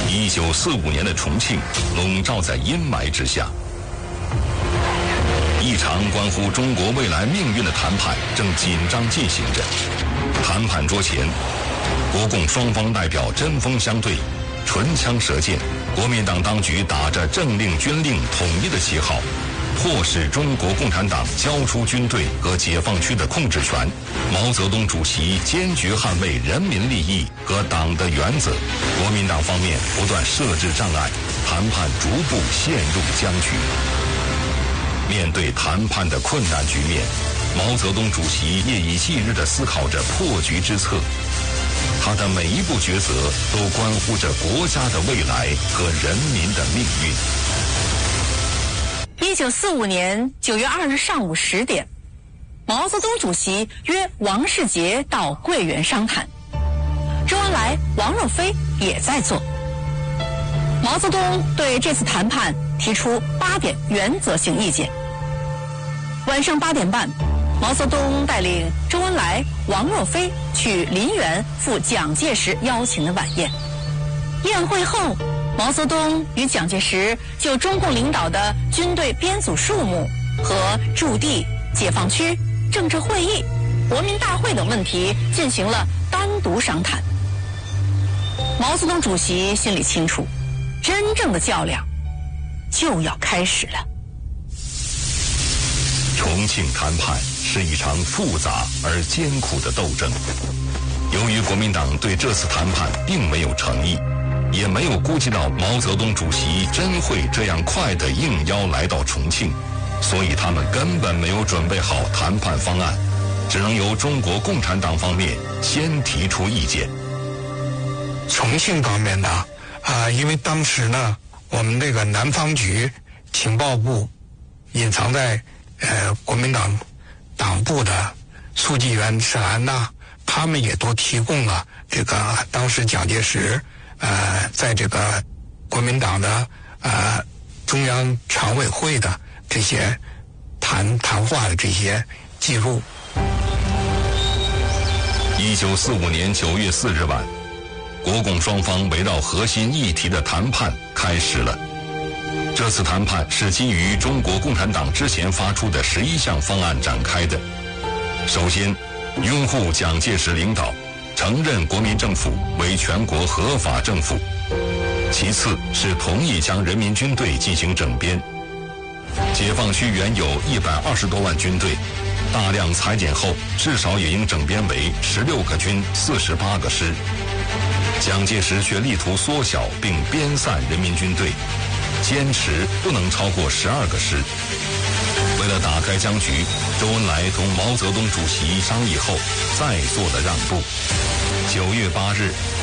1945年的重庆笼罩在阴霾之下，一场关乎中国未来命运的谈判正紧张进行着。谈判桌前，国共双方代表针锋相对，唇枪舌剑。国民党当局打着政令军令统一的旗号，迫使中国共产党交出军队和解放区的控制权。毛泽东主席坚决捍卫人民利益和党的原则，国民党方面不断设置障碍，谈判逐步陷入僵局。面对谈判的困难局面，毛泽东主席夜以继日地思考着破局之策。他的每一步抉择都关乎着国家的未来和人民的命运。 1945年9月2日上午10点，毛泽东主席约王世杰到桂园商谈，周恩来、王若飞也在座。毛泽东对这次谈判提出8点原则性意见。晚上8点半，毛泽东带领周恩来、王若飞去林园赴蒋介石邀请的晚宴。宴会后，毛泽东与蒋介石就中共领导的军队编组数目和驻地、解放区、政治会议、国民大会等问题进行了单独商谈。毛泽东主席心里清楚，真正的较量就要开始了。 重庆谈判是一场复杂而艰苦的斗争。由于国民党对这次谈判并没有诚意，也没有估计到毛泽东主席真会这样快地应邀来到重庆，所以他们根本没有准备好谈判方案，只能由中国共产党方面先提出意见。 重庆方面呢，因为当时呢，我们这个南方局情报部隐藏在国民党党部的书记员沈安娜，他们也都提供了这个当时蒋介石在这个国民党的中央常委会的这些谈话的这些记录。 1945年9月4日晚，国共双方围绕核心议题的谈判开始了。这次谈判是基于中国共产党之前发出的11项方案展开的。首先，拥护蒋介石领导，承认国民政府为全国合法政府。其次是同意将人民军队进行整编。解放区原有120多万军队，大量裁减后至少也应整编为16个军、48个师。蒋介石却力图缩小并编散人民军队，坚持不能超过12个师。为了打开僵局，周恩来同毛泽东主席商议后再做了让步。9月8日